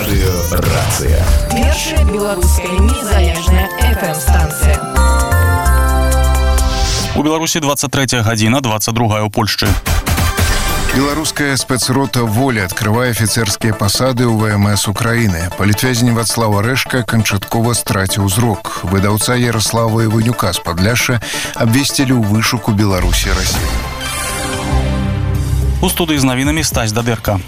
Радыёрацыя. Першая беларуская незалежная FM-станцыя. У Беларусі 23 гадзіна, 22 у Польшчы. Беларуская спецрота «Воля» открывае афіцэрскія пасады ў ВМС Украіны. Палітвязень Вацлава Рэшка канчаткова страціў зрок. Выдаўца Ярослава Іванюка з Падляшша абвесцілі ў вышуку Беларусі Расіі. У студыі з навінамі Стась Дадэрка.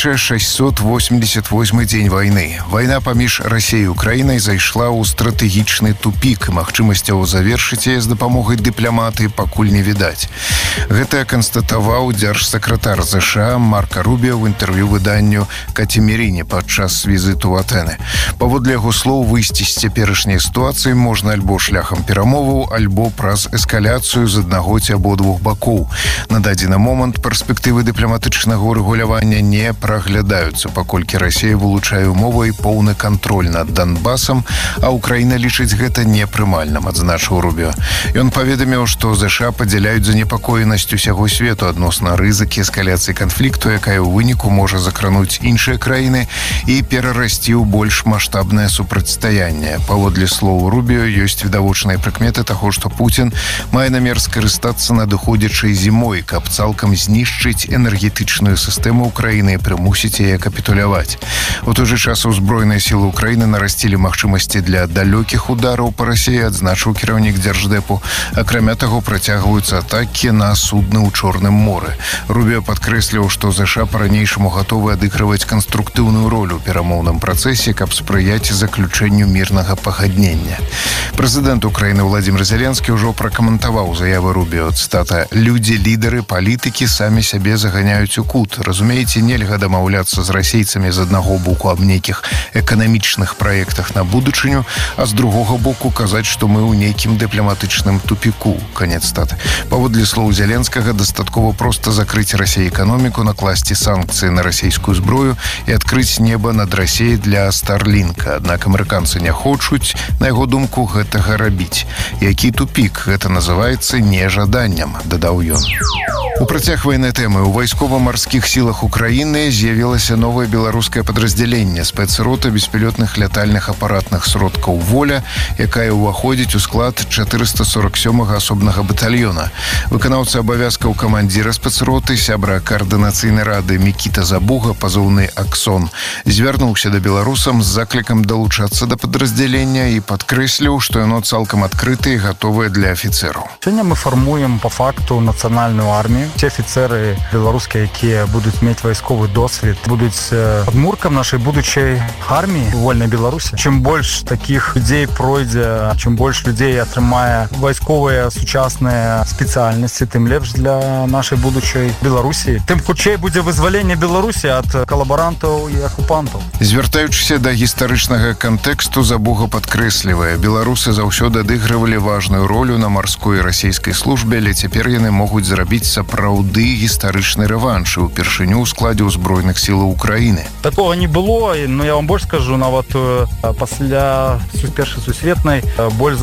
1688 дзень вайны. Вайна паміж Расіяй і Украінай зайшла ў стратэгічны тупік. Магчымасцяў завершыць яе з дапамогай дыпламатыі пакуль не відаць. Гэта канстатаваў дзяржсакратар ЗША Марка Рубіо ў інтэрв'ю выданню «Катімеріне» падчас візіту ў Атэны. Паводле яго слоў, выйсці з цяперашняй сітуацыі можна альбо шляхам перамоваў, альбо праз эскаляцыю з аднаго ці абодвух бакоў. На дадзены момант перспектывы дыпламатычнага урэгулявання не праглядаюцца, паколькі Расія вылучае умовы і поўны кантроль над Донбасам, а Украіна лічыць гэта непрымальным, адзначыў Рубіо. Ён паведаміў, што ЗША падзяляюць занепакоенасць усяго свету адносна рызыкі эскаляцыі канфлікту, якая ў выніку можа закрануць іншыя краіны і перарасці ў больш маштабнае супрацьстаянне. Паводле слоў Рубіо, ёсць відавочныя прыкметы таго, што Пуцін мае намер скарыстацца надыходзячай зімой, каб цалкам знішчыць энергетычную сістэму Украіны і прымусіць яе капітуляваць. У той жа час узброеныя сілы Украіны нарасцілі магчымасці для далёкіх удараў па Расіі, адзначыў кіраўнік Дзярждэпу. Акрамя таго, працягваюцца атакі на судны ў Чорным моры. Рубіо падкрэсліў, што ЗША па-ранейшаму гатовы адыгрываць канструктыўную ролю ў перамоўным працэсе, каб спрыяць заключэнню мірнага пагаднення. Прэзідэнт Украіны Владзімір Зеленскі ўжо пракаментаваў заявы Рубіо. Цытата: «Людзі-лідары, палітыкі самі сябе заганяюць у кут. Разумееце, нельга дамаўляцца з расейцамі з аднаго боку аб нейкіх эканамічных праектах на будучыню, а з другога боку казаць, што мы ў нейкім дыпламатычным тупіку». Канец цытаты. Паводле слоў Зеленскага, дастаткова проста закрыць Расіі эканоміку, накласці санкцыі на расійскую зброю і адкрыць неба над Расіяй для Старлінка. Аднак амерыканцы не хочуць, на яго думку, гэтага рабіць. Які тупік? Гэта называецца нежаданнем, дадаў ён. У працяг вайнай тэмы у вайскова-марскіх сілах Украіны з'явілася новае беларускае падраздзяленне спецрота беспілётных лятальных апаратных сродкаў «Воля», якая ўваходзіць у склад 447-га асобнага батальёна. Выканаўца абавязкаў камандзіра спецроты, сябра каардынацыйнай рады Мікіта Забуга, пазоўны «Аксон», звярнуўся да беларусам з заклікам далучацца да падраздзялення і падкрэсліў, што яно цалкам адкрыта і гатовае для афіцэраў. Сёння мы фармуем па факту нацыянальную армію. Ці афіцэры беларускія, якія будуць мець вайсковы досвед, будуць падмуркам нашай будучай арміі у вольнай Беларусі. Чым больш такіх людзей пройдзе, чым больш людзей атрымае вайсковыя сучасныя спецыяльнасці, тым лепш для нашай будучай Беларусі. Тым хутчэй будзе вызваленне Беларусі ад калабарантаў і акупантаў. Звяртаючыся да гістарычнага кантэксту, Забуга падкрэслівае: беларусы заўсёды адыгрывалі важную ролю на марской расійскай службе, але цяпер яны могуць зрабіць сапраўды гістарычны рэванш і ўпершыню ў складзе ўзброеных сілаў Украіны. Такога не было, но я вам больш скажу, нават пасля першай сусветнай больш